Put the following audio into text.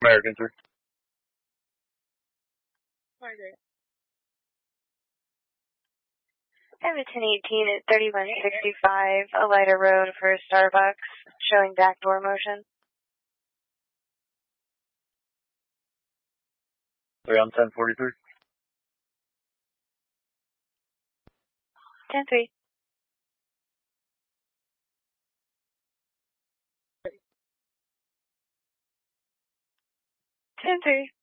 American, sir. Margaret. I have a 1018 at 3165 Elida Road for Starbucks, showing backdoor motion. 3 on 1043. 10-3. 10-3.